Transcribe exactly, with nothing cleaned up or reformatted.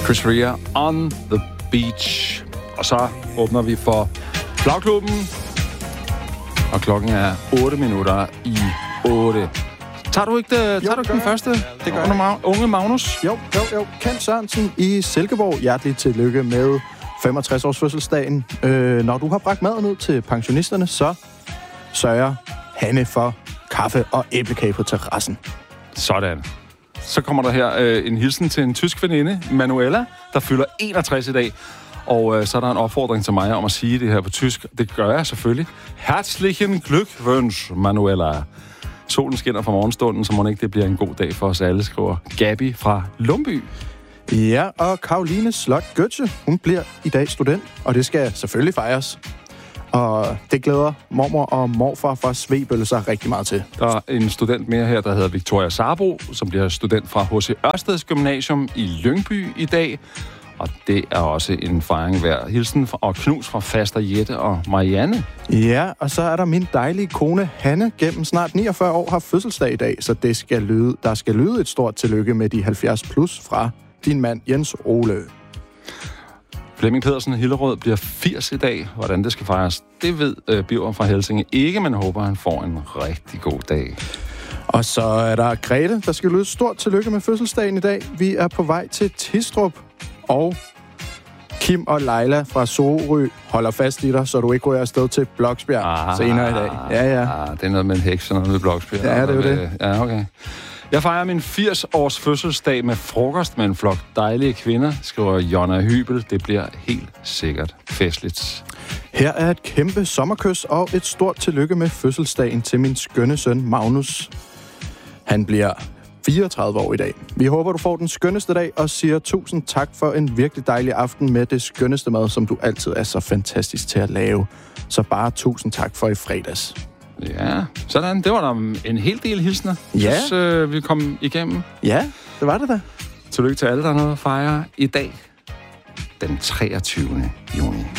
Chris Rea, On the Beach. Og så åbner vi for Flagklubben. Og klokken er otte minutter i otte. Tager du ikke, det, tager jo, du ikke den første? Det gør jeg. Unge Magnus? Jo, jo, jo. Kent Sørensen i Silkeborg. Hjertelig tillykke med femogtres års fødselsdagen. Øh, når du har bragt maden ud til pensionisterne, så sørger Hanne for kaffe og æblekage på terrassen. Sådan. Så kommer der her øh, en hilsen til en tysk veninde, Manuela, der fylder enogtres i dag. Og øh, så er der en opfordring til mig om at sige det her på tysk. Det gør jeg selvfølgelig. Herzlichen Glückwunsch, Manuela. Solen skinner fra morgenstunden, så må det ikke det bliver en god dag for os alle, skriver Gabi fra Lumby. Ja, og Karoline Slot Götze, hun bliver i dag student, og det skal selvfølgelig fejres. Og det glæder mormor og morfar fra Svebølle sig rigtig meget til. Der er en student mere her, der hedder Victoria Sarbo, som bliver student fra H C Ørsteds Gymnasium i Lyngby i dag. Og det er også en fejring værd. Hilsen og knus fra Faster Jette og Marianne. Ja, og så er der min dejlige kone Hanne, gennem snart niogfyrre år, har fødselsdag i dag, så det skal lyde, der skal lyde et stort tillykke med de halvfjerds plus fra din mand Jens Ole. Flemming Pedersen Hillerød bliver firs i dag. Hvordan det skal fejres, det ved øh, Birger fra Helsinge ikke, men håber, han får en rigtig god dag. Og så er der Grete, der skal lyde et stort tillykke med fødselsdagen i dag. Vi er på vej til Tistrup, og Kim og Leila fra Sorø holder fast i dig, så du ikke ryger afsted til Bloksbjerg ah, senere i dag. Ja, ja. Ah, det er noget med en heks og noget med Bloksbjerg. Ja, det er jo det. Ja, okay. Jeg fejrer min firs års fødselsdag med frokost med en flok dejlige kvinder, skriver Jonna Hybel. Det bliver helt sikkert festligt. Her er et kæmpe sommerkys og et stort tillykke med fødselsdagen til min skønne søn Magnus. Han bliver fireogtredive år i dag. Vi håber, du får den skønneste dag, og siger tusind tak for en virkelig dejlig aften med det skønneste mad, som du altid er så fantastisk til at lave. Så bare tusind tak for i fredags. Ja, sådan. Det var der en hel del hilsner. Ja. Hvis øh, vi kom igennem. Ja, det var det da. Tillykke til alle, der har noget at fejre i dag. Den treogtyvende juni.